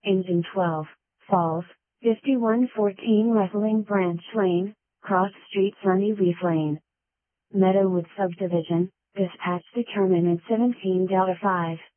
Engine 12, Falls, 5114 Wrestling Branch Lane, Cross Street Sunnyleaf Lane. Meadowood Subdivision, dispatch determinant 17 Delta 5.